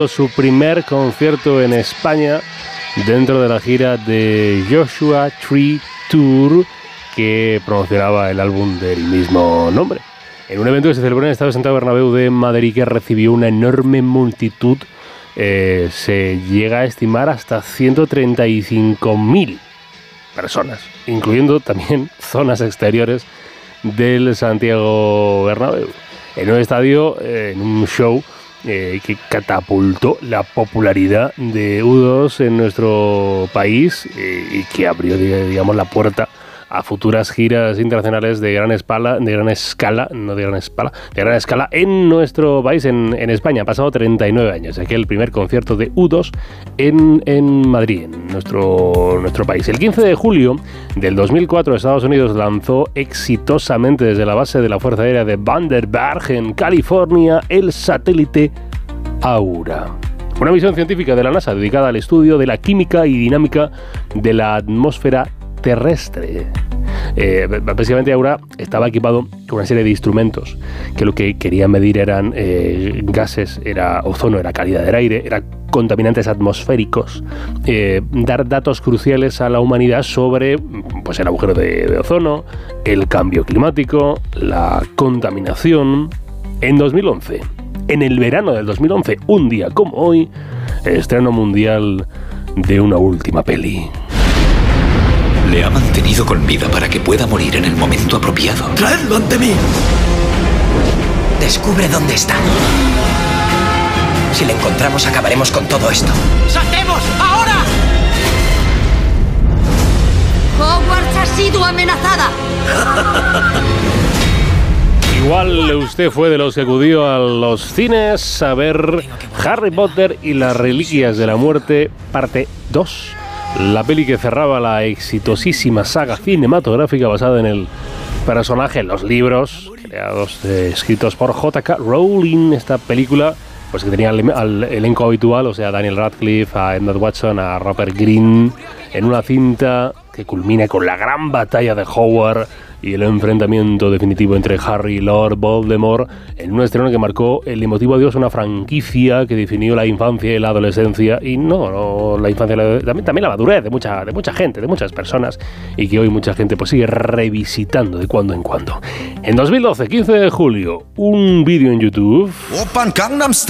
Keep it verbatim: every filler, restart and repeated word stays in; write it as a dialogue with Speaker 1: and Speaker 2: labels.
Speaker 1: Su primer concierto en España dentro de la gira de Joshua Tree Tour, que promocionaba el álbum del mismo nombre. En un evento que se celebró en el Estadio Santiago Bernabéu de Madrid, que recibió una enorme multitud, eh, se llega a estimar hasta ciento treinta y cinco mil personas, incluyendo también zonas exteriores del Santiago Bernabéu. En un estadio, eh, en un show Eh, que catapultó la popularidad de U dos en nuestro país eh, y que abrió, digamos, la puerta a futuras giras internacionales de gran escala, de gran escala, no de gran escala, de gran escala en nuestro país, en, en España. Han pasado treinta y nueve años, aquel primer concierto de U dos en, en Madrid, en nuestro, nuestro país. El quince de julio del dos mil cuatro, Estados Unidos lanzó exitosamente desde la base de la Fuerza Aérea de Vandenberg, en California, el satélite Aura. Una misión científica de la NASA dedicada al estudio de la química y dinámica de la atmósfera terrestre. Eh, básicamente Aura estaba equipado con una serie de instrumentos que lo que querían medir eran eh, gases, era ozono, era calidad del aire, era contaminantes atmosféricos, eh, dar datos cruciales a la humanidad sobre pues, el agujero de, de ozono, el cambio climático, la contaminación. En dos mil once, en el verano del dos mil once, un día como hoy, estreno mundial de una última peli.
Speaker 2: Le ha mantenido con vida para que pueda morir en el momento apropiado.
Speaker 3: ¡Traedlo ante mí!
Speaker 4: Descubre dónde está. Si le encontramos, acabaremos con todo esto.
Speaker 3: ¡Saltemos! ¡Ahora!
Speaker 5: Hogwarts ha sido amenazada.
Speaker 1: Igual usted fue de los que acudió a los cines a ver Harry Potter y las Reliquias de la Muerte, parte dos. La peli que cerraba la exitosísima saga cinematográfica basada en el personaje, en los libros, creados, eh, escritos por J K Rowling. Esta película, pues que tenía al, al elenco habitual, o sea, a Daniel Radcliffe, a Emma Watson, a Rupert Grint, en una cinta que culmina con la gran batalla de Hogwarts y el enfrentamiento definitivo entre Harry y Lord Voldemort, en un estreno que marcó el emotivo adiós a una franquicia que definió la infancia y la adolescencia, y no, no la infancia, la, también, también la madurez de mucha, de mucha gente, de muchas personas, y que hoy mucha gente pues sigue revisitando de cuando en cuando. En dos mil doce, quince de julio, un vídeo en YouTube.
Speaker 3: Open Gangnam Style.